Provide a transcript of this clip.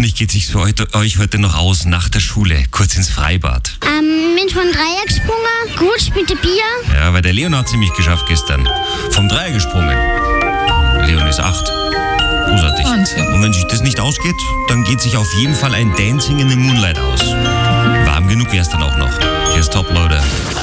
hoffentlich geht sich's für euch heute noch aus nach der Schule, kurz ins Freibad. Bin von Dreier gesprungen, gut mit dem Bier. Ja, weil der Leon hat ziemlich geschafft gestern. Vom Dreier gesprungen. Leon ist 8. Großartig. Wahnsinn. Und wenn sich das nicht ausgeht, dann geht sich auf jeden Fall ein Dancing in the Moonlight aus. Warm genug wär's dann auch noch. Hier ist Toploader.